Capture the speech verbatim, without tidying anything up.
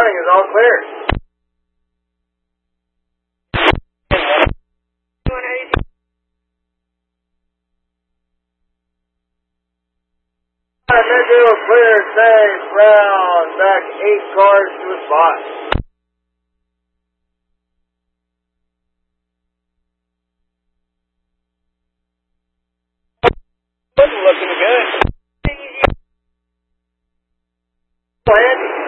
running is all clear. Midfield clear, safe, round, back eight cars to a spot.